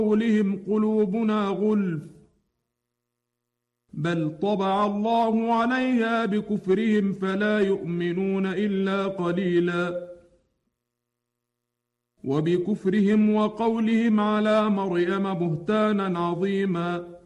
قولهم قلوبنا غلف بل طبع الله عليها بكفرهم فلا يؤمنون إلا قليلا وبكفرهم وقولهم على مريم بهتانا عظيما